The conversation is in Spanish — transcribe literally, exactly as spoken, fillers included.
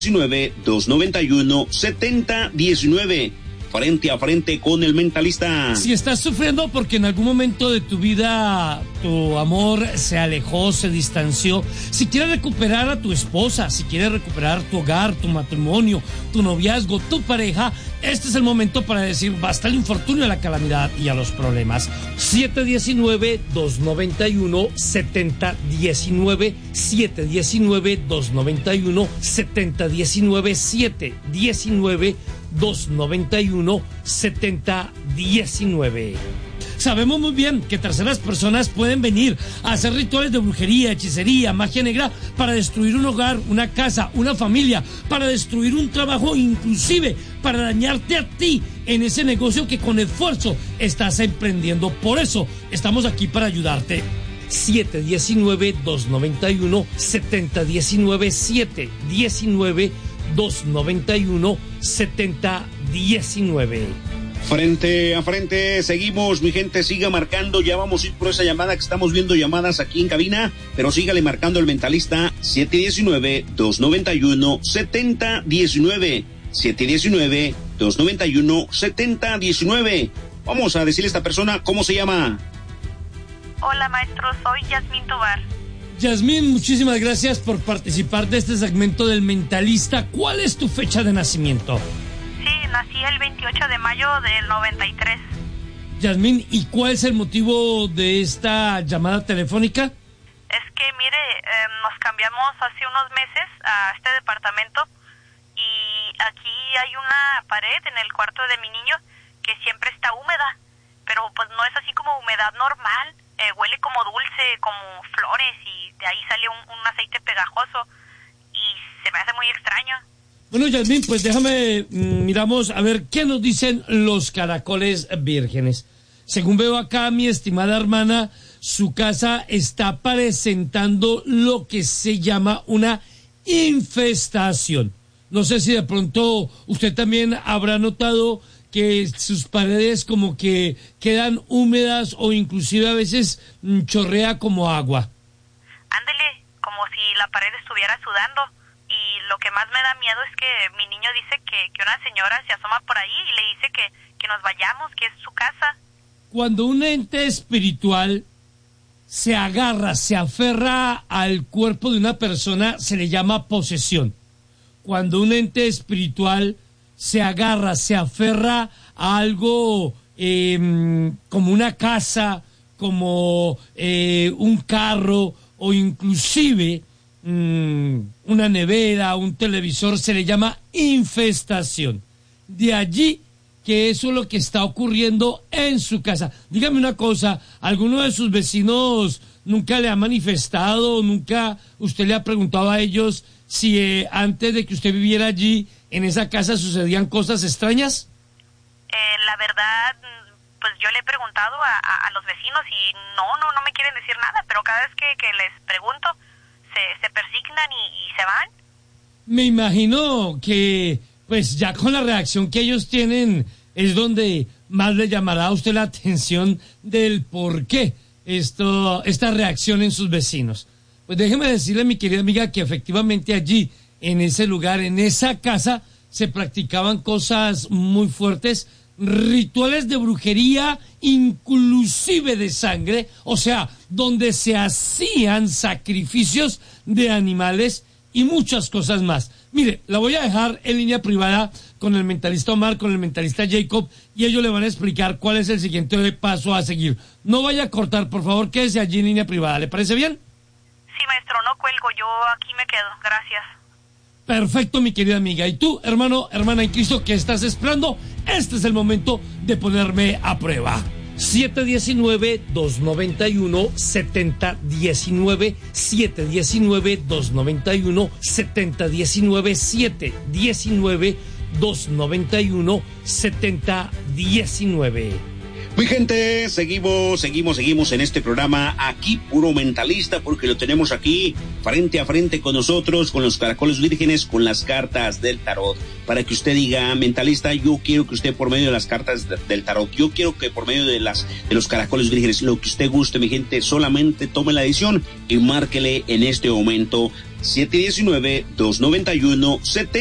diecinueve, dos noventa y uno, setenta diecinueve. Frente a frente con el mentalista. Si estás sufriendo porque en algún momento de tu vida tu amor se alejó, se distanció, si quieres recuperar a tu esposa, si quieres recuperar tu hogar, tu matrimonio, tu noviazgo, tu pareja, este es el momento para decir basta al infortunio, a la calamidad y a los problemas. siete diecinueve, dos noventa y uno, setenta diecinueve, siete diecinueve, dos noventa y uno, setenta diecinueve, siete diecinueve, dos noventa y uno, setenta diecinueve. Sabemos muy bien que terceras personas pueden venir a hacer rituales de brujería, hechicería, magia negra para destruir un hogar, una casa, una familia, para destruir un trabajo, inclusive para dañarte a ti en ese negocio que con esfuerzo estás emprendiendo. Por eso estamos aquí para ayudarte. siete diecinueve, dos noventa y uno, setenta diecinueve, siete diecinueve, dos noventa y uno, setenta diecinueve. Frente a frente, seguimos, mi gente, siga marcando, ya vamos a ir por esa llamada que estamos viendo llamadas aquí en cabina, pero sígale marcando el mentalista siete diecinueve, dos noventa y uno, setenta diecinueve, siete diecinueve, dos noventa y uno, setenta diecinueve. Vamos a decirle a esta persona cómo se llama. Hola maestro, soy Yasmín Tobar. Yasmín, muchísimas gracias por participar de este segmento del mentalista. ¿Cuál es tu fecha de nacimiento? Sí, nací el veintiocho de mayo del noventa y tres. Yasmín, ¿y cuál es el motivo de esta llamada telefónica? Es que, mire, eh, nos cambiamos hace unos meses a este departamento y aquí hay una pared en el cuarto de mi niño que siempre está húmeda, pero pues no es así como humedad normal, eh, huele como dulce, como flores y de ahí sale un, un aceite pegajoso y se me hace muy extraño. Bueno, Yasmín, pues déjame, miramos a ver qué nos dicen los caracoles vírgenes. Según veo acá, mi estimada hermana, su casa está presentando lo que se llama una infestación. No sé si de pronto usted también habrá notado que sus paredes como que quedan húmedas o inclusive a veces mm, chorrea como agua. Ándele, como si la pared estuviera sudando. Y lo que más me da miedo es que mi niño dice que, que una señora se asoma por ahí y le dice que, que nos vayamos, que es su casa. Cuando un ente espiritual se agarra, se aferra al cuerpo de una persona, se le llama posesión. Cuando un ente espiritual se agarra, se aferra a algo eh, como una casa, como eh, un carro o inclusive mmm, una nevera, un televisor, se le llama infestación. De allí que eso es lo que está ocurriendo en su casa. Dígame una cosa, ¿alguno de sus vecinos nunca le ha manifestado, nunca usted le ha preguntado a ellos si eh, antes de que usted viviera allí, en esa casa sucedían cosas extrañas? Eh, la verdad, pues yo le he preguntado a, a, a los vecinos y no, no, no me quieren decir nada, pero cada vez que, que les pregunto, se, se persignan y, y se van. Me imagino que, pues ya con la reacción que ellos tienen, es donde más le llamará a usted la atención del por qué esto, esta reacción en sus vecinos. Pues déjeme decirle, mi querida amiga, que efectivamente allí, en ese lugar, en esa casa, se practicaban cosas muy fuertes, rituales de brujería, inclusive de sangre, o sea, donde se hacían sacrificios de animales y muchas cosas más. Mire, la voy a dejar en línea privada con el mentalista Omar, con el mentalista Jacob, y ellos le van a explicar cuál es el siguiente paso a seguir. No vaya a cortar, por favor, quédese allí en línea privada. ¿Le parece bien? Sí, maestro, no cuelgo, yo aquí me quedo. Gracias. Perfecto, mi querida amiga. Y tú, hermano, hermana en Cristo, ¿qué estás esperando? Este es el momento de ponerme a prueba. siete diecinueve, dos noventa y uno, setenta diecinueve, siete diecinueve, dos noventa y uno, setenta diecinueve, siete diecinueve, dos noventa y uno, setenta diecinueve. Mi gente, seguimos, seguimos, seguimos en este programa aquí, puro mentalista, porque lo tenemos aquí frente a frente con nosotros, con los caracoles vírgenes, con las cartas del tarot, para que usted diga, mentalista, yo quiero que usted por medio de las cartas de, del tarot, yo quiero que por medio de las de los caracoles vírgenes, lo que usted guste, mi gente, solamente tome la decisión y márquele en este momento siete uno nueve, dos nueve uno, siete